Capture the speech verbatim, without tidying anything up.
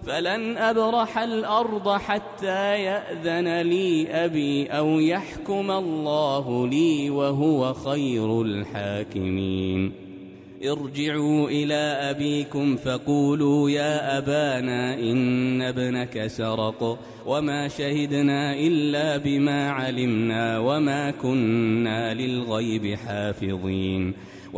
فلن أبرح الأرض حتى يأذن لي أبي أو يحكم الله لي وهو خير الحاكمين. ارجعوا إلى أبيكم فقولوا يا أبانا إن ابنك سرق وما شهدنا إلا بما علمنا وما كنا للغيب حافظين